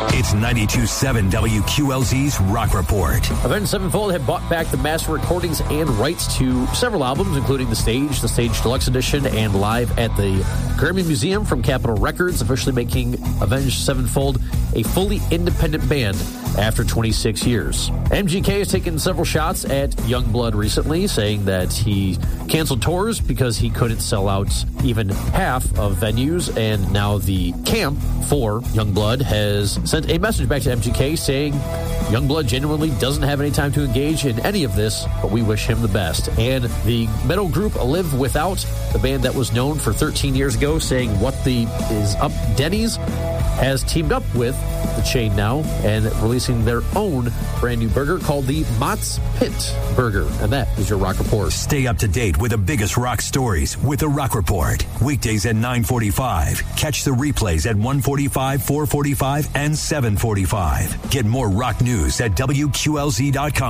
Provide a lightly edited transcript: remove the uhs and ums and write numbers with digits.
It's 92.7 WQLZ's Rock Report. Avenged Sevenfold have bought back the master recordings and rights to several albums, including The Stage Deluxe Edition, and Live at the Grammy Museum from Capitol Records, officially making Avenged Sevenfold a fully independent band after 26 years. MGK has taken several shots at Youngblood recently, saying that he canceled tours because he couldn't sell out even half of venues, and now the camp for Youngblood has sent a message back to MGK saying Youngblood genuinely doesn't have any time to engage in any of this, but we wish him the best. And the metal group Live Without, the band that was known for 13 years ago, saying what the is up Denny's, has teamed up with the chain now and releasing their own brand new burger called the Mott's Pit Burger. And that is your Rock Report. Stay up to date with the biggest rock stories with the Rock Report. Weekdays at 9:45. Catch the replays at 1:45, 4:45, and 7:45. Get more rock news at WQLZ.com.